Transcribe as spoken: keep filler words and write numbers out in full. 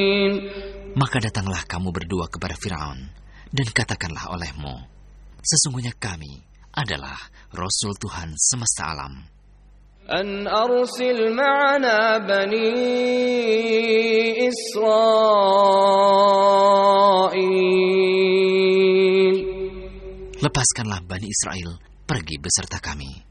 Maka datanglah kamu berdua kepada Firaun, dan katakanlah olehmu, sesungguhnya kami adalah Rasul Tuhan semesta alam. An arsil ma'ana bani Israel. Lepaskanlah Bani Israel pergi beserta kami.